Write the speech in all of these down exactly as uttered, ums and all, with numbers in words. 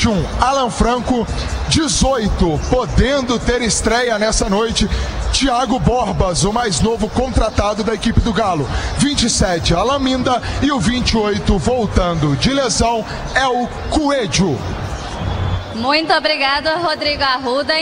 um, Alan Franco. dezoito, podendo ter estreia nessa noite, Thiago Borbas, o mais novo contratado da equipe do Galo. vinte e sete, Alaminda. E o vinte e oito, voltando de lesão, é o Coelho. Muito obrigada, Rodrigo Arruda.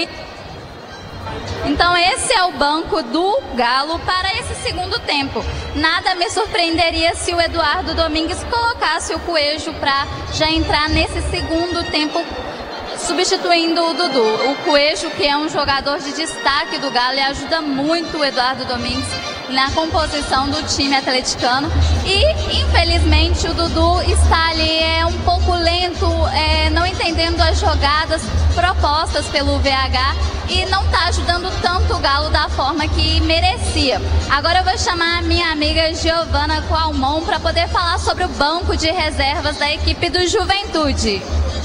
Então esse é o banco do Galo para esse segundo tempo. Nada me surpreenderia se o Eduardo Domingues colocasse o Coelho para já entrar nesse segundo tempo, substituindo o Dudu. O Coelho, que é um jogador de destaque do Galo, e ajuda muito o Eduardo Domingues na composição do time atleticano. E infelizmente o Dudu está ali é um pouco lento, é, não entendendo as jogadas propostas pelo V H e não está ajudando tanto o Galo da forma que merecia. Agora eu vou chamar a minha amiga Giovana Coalmon para poder falar sobre o banco de reservas da equipe do Juventude.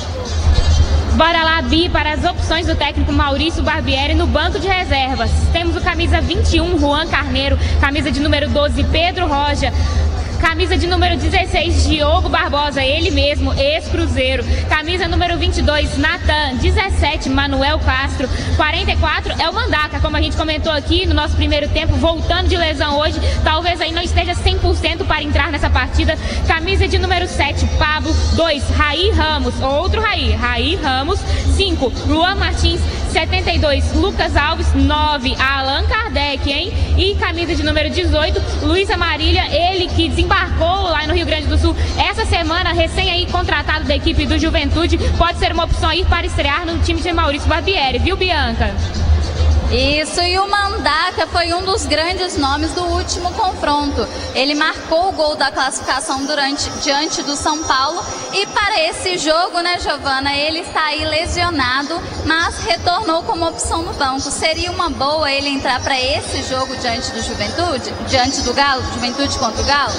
Bora lá, Bi, para as opções do técnico Maurício Barbieri no banco de reservas. Temos o camisa vinte e um, Juan Carneiro, camisa de número doze, Pedro Rocha, camisa de número dezesseis, Diogo Barbosa, ele mesmo, ex-Cruzeiro. Camisa número vinte e dois, Natan. dezessete, Manuel Castro. quarenta e quatro é o Mandaca, como a gente comentou aqui no nosso primeiro tempo, voltando de lesão hoje. Talvez aí não esteja cem por cento para entrar nessa partida. Camisa de número sete, Pablo. dois, Raí Ramos, outro Raí, Raí Ramos. cinco, Luan Martins. setenta e dois, Lucas Alves. nove, Allan Kardec, hein? E camisa de número dezoito, Luísa Marília, ele que desembarcou lá no Rio Grande do Sul essa semana, recém aí contratado da equipe do Juventude. Pode ser uma opção aí para estrear no time de Maurício Barbieri, viu, Bianca? Isso, e o Mandaca foi um dos grandes nomes do último confronto. Ele marcou o gol da classificação durante, diante do São Paulo. E para esse jogo, né, Giovana, ele está aí lesionado, mas retornou como opção no banco. Seria uma boa ele entrar para esse jogo diante do Juventude? Diante do Galo? Juventude contra o Galo?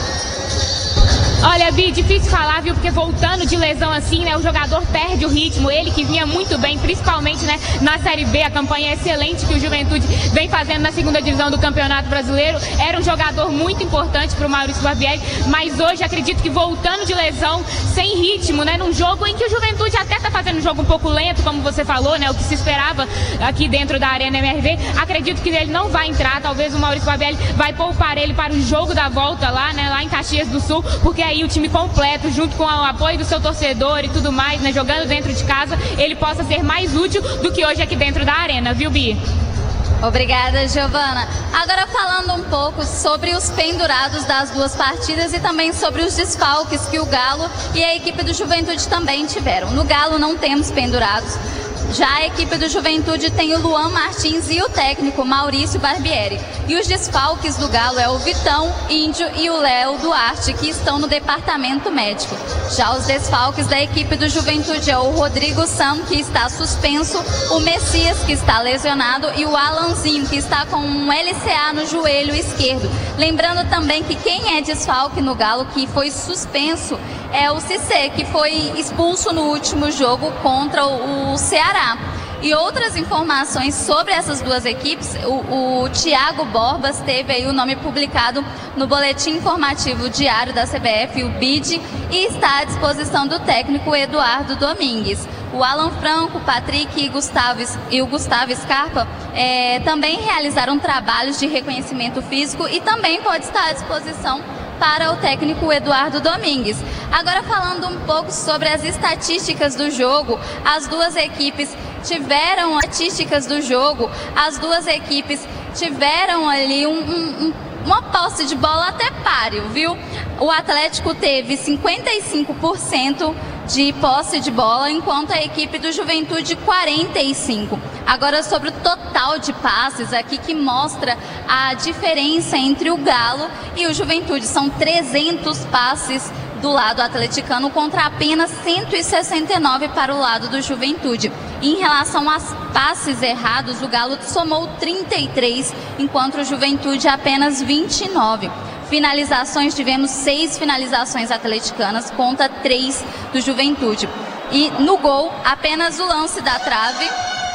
Olha, Bi, difícil falar, viu? Porque voltando de lesão assim, né, o jogador perde o ritmo. Ele que vinha muito bem, principalmente, né, na Série B, a campanha excelente que o Juventude vem fazendo na segunda divisão do Campeonato Brasileiro. Era um jogador muito importante para o Maurício Barbieri, mas hoje acredito que voltando de lesão, sem ritmo, né, num jogo em que o Juventude até tá fazendo um jogo um pouco lento, como você falou, né, o que se esperava aqui dentro da Arena M R V. Acredito que ele não vai entrar, talvez o Maurício Barbieri vai poupar ele para o jogo da volta lá, né, lá em Caxias do Sul, porque aí o time completo, junto com o apoio do seu torcedor e tudo mais, né, jogando dentro de casa, ele possa ser mais útil do que hoje aqui dentro da arena, viu, Bi? Obrigada, Giovana. Agora falando um pouco sobre os pendurados das duas partidas e também sobre os desfalques que o Galo e a equipe do Juventude também tiveram. No Galo não temos pendurados. Já a equipe do Juventude tem o Luan Martins e o técnico Maurício Barbieri. E os desfalques do Galo é o Vitão, Índio e o Léo Duarte, que estão no departamento médico. Já os desfalques da equipe do Juventude é o Rodrigo Sam, que está suspenso, o Messias, que está lesionado, e o Alanzinho, que está com um L C A no joelho esquerdo. Lembrando também que quem é desfalque no Galo, que foi suspenso, é o Cissé, que foi expulso no último jogo contra o Ceará. E outras informações sobre essas duas equipes, o, o Thiago Borbas teve aí o nome publicado no Boletim Informativo Diário da C B F, o B I D, e está à disposição do técnico Eduardo Domingues. O Alan Franco, Patrick e, Gustavo, e o Gustavo Scarpa é, também realizaram trabalhos de reconhecimento físico e também pode estar à disposição para o técnico Eduardo Domingues. Agora falando um pouco sobre as estatísticas do jogo, as duas equipes tiveram estatísticas do jogo, as duas equipes tiveram ali um, um, um, uma posse de bola até páreo, viu? O Atlético teve cinquenta e cinco por cento de posse de bola, enquanto a equipe do Juventude quarenta e cinco por cento. Agora sobre o total de passes, aqui que mostra a diferença entre o Galo e o Juventude. São trezentos passes do lado atleticano contra apenas cento e sessenta e nove para o lado do Juventude. Em relação aos passes errados, o Galo somou trinta e três, enquanto o Juventude apenas vinte e nove. Finalizações, tivemos seis finalizações atleticanas contra três do Juventude. E no gol, apenas o lance da trave.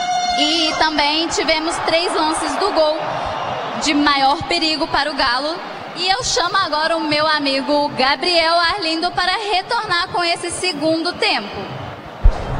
E também tivemos três lances do gol de maior perigo para o Galo. E eu chamo agora o meu amigo Gabriel Arlindo para retornar com esse segundo tempo.